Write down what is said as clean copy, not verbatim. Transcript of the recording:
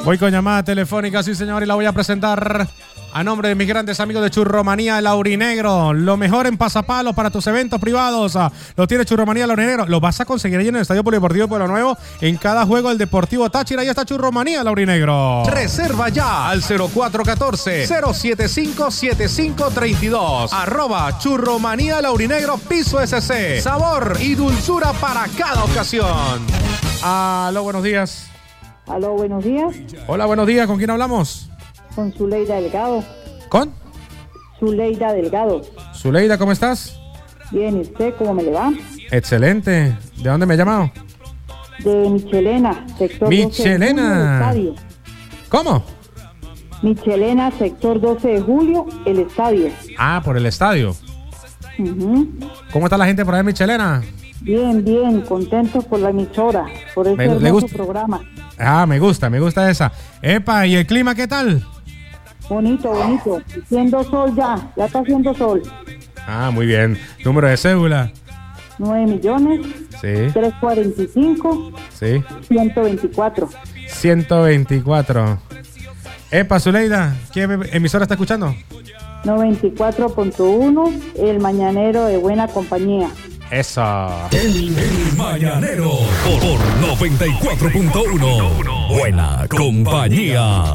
Voy con llamada telefónica, sí señor, y la voy a presentar a nombre de mis grandes amigos de Churromanía Laurinegro. Lo mejor en pasapalos para tus eventos privados. Lo tiene Churromanía Laurinegro. Lo vas a conseguir ahí en el Estadio Polideportivo Pueblo Nuevo. En cada juego del Deportivo Táchira. Ahí está Churromanía Laurinegro. Reserva ya al 0414-075-7532. @Churromanía Laurinegro Piso SC. Sabor y dulzura para cada ocasión. Aló, buenos días. Aló, buenos días. Hola, buenos días. ¿Con quién hablamos? Con Zuleida Delgado. ¿Con? Zuleida Delgado. Zuleida, ¿cómo estás? Bien, ¿y usted cómo me le va? Excelente. ¿De dónde me ha llamado? De Michelena, sector 12 Michelena. de julio, el estadio. ¿Cómo? Michelena, sector 12 de julio, el estadio. Ah, por el estadio. ¿Cómo está la gente por ahí en Michelena? Bien, bien, contentos por la emisora, por este ¿Le hermoso gusta? programa. Ah, me gusta esa. Epa, ¿y el clima qué tal? Bonito, bonito. Haciendo sol ya está haciendo sol. Ah, muy bien. Número de cédula. 9 millones, Sí, 345, sí. 124. 124. Epa, Zuleida, ¿qué emisora está escuchando? 94.1, el mañanero de Buena Compañía. Eso. El Mañanero por 94.1. Buena compañía.